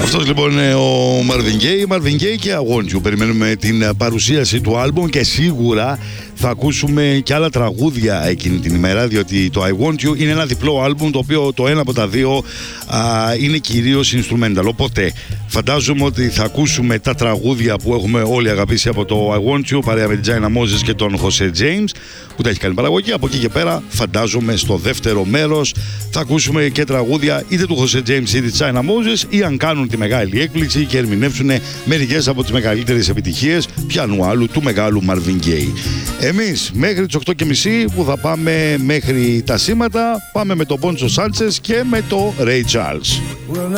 Αυτός λοιπόν είναι ο Marvin Gaye και I Want You. Περιμένουμε την παρουσίαση του άλμπομ και σίγουρα θα ακούσουμε και άλλα τραγούδια εκείνη την ημέρα, διότι το I Want You είναι ένα διπλό άλμπουμ, το οποίο το ένα από τα δύο είναι κυρίως instrumental. Οπότε φαντάζομαι ότι θα ακούσουμε τα τραγούδια που έχουμε όλοι αγαπήσει από το I Want You, παρέα με την China Moses και τον Jose James, που τα έχει κάνει παραγωγή. Από εκεί και πέρα φαντάζομαι στο δεύτερο μέρος θα ακούσουμε και τραγούδια είτε του Jose James είτε της China Moses, ή αν κάνουν τη μεγάλη έκπληξη και ερμηνεύσουν μερικές από τις μεγαλύτερες επιτυχίες πιανού άλλου του μεγάλου Marvin Gaye. Εμείς μέχρι τις 8:30 που θα πάμε μέχρι τα σήματα, πάμε με τον Bonzo Sanchez και με το Ray Charles.